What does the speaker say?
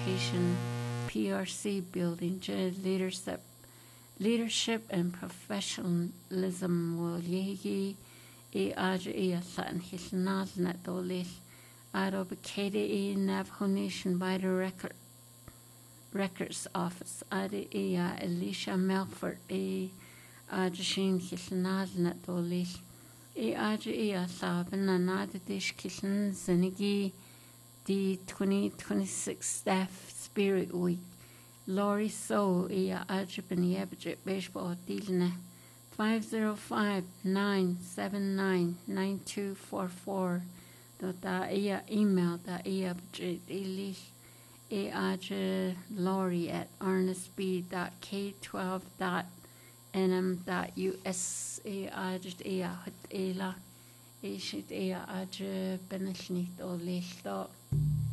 Education PRC building leadership and professionalism will yegi e aja e asan hisnaz net dolis adobicate e navhonation by the records office adi e Alicia Melford e aja shin hisnaz net dolis e aja e asaben anada dish kisn zinigi the 2026 Staff Spirit Week. Lori So Ia Ajaban Yabajit Baseball Dilna 505-979-9244. Da Ia email da Ia Bajit Elish E Aja Lori at ernestb.k12.nm.us E Ajit Ia Hut Ela E Shit Ia Aja Benishnik O Lish